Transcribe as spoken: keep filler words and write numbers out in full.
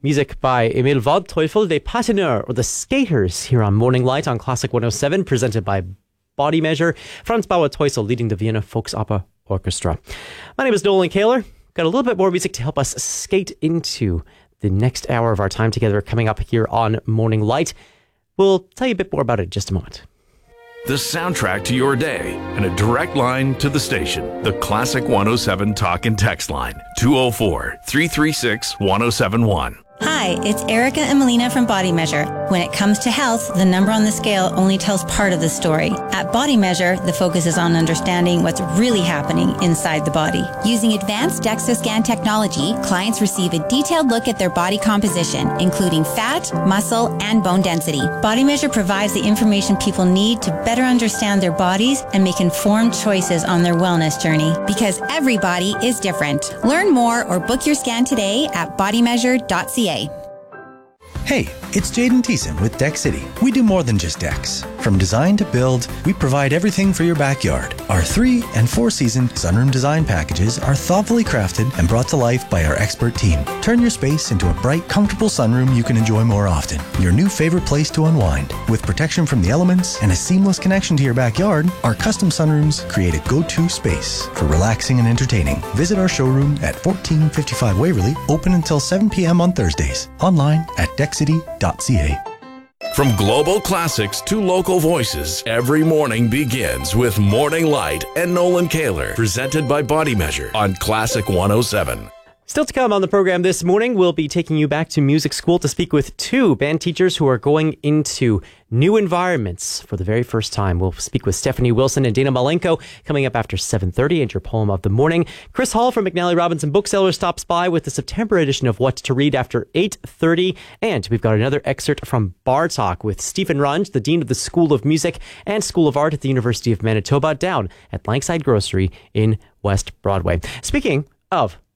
Music by Emil Waldteufel, Les Patineurs, or The Skaters, here on Morning Light on Classic one oh seven, presented by Body Measure. Franz Bauer-Teusel leading the Vienna Volksopera Orchestra. My name is Nolan Kaler. Got a little bit more music to help us skate into the next hour of our time together coming up here on Morning Light. We'll tell you a bit more about it in just a moment. The soundtrack to your day and a direct line to the station. The Classic one oh seven Talk and Text line. two oh four, three three six, one oh seven one. Hi, it's Erica and Melina from Body Measure. When it comes to health, the number on the scale only tells part of the story. At Body Measure, the focus is on understanding what's really happening inside the body. Using advanced DEXA scan technology, clients receive a detailed look at their body composition, including fat, muscle, and bone density. Body Measure provides the information people need to better understand their bodies and make informed choices on their wellness journey. Because every body is different. Learn more or book your scan today at body measure dot c a. Hey, it's Jaden Thiessen with Deck City. We do more than just decks. From design to build, we provide everything for your backyard. Our three and four season sunroom design packages are thoughtfully crafted and brought to life by our expert team. Turn your space into a bright, comfortable sunroom you can enjoy more often. Your new favorite place to unwind. With protection from the elements and a seamless connection to your backyard, our custom sunrooms create a go-to space for relaxing and entertaining. Visit our showroom at fourteen fifty-five Waverly, open until seven p.m. on Thursdays. Online at deck city dot c a. From global classics to local voices, every morning begins with Morning Light and Nolan Kaler, presented by Body Measure on Classic one oh seven. Still to come on the program this morning, we'll be taking you back to music school to speak with two band teachers who are going into new environments for the very first time. We'll speak with Stephanie Wilson and Dana Malenko coming up after seven thirty and your poem of the morning. Chris Hall from McNally Robinson Booksellers stops by with the September edition of What to Read after eight thirty. And we've got another excerpt from Bar Talk with Stephen Runge, the Dean of the School of Music and School of Art at the University of Manitoba, down at Langside Grocery in West Broadway. Speaking of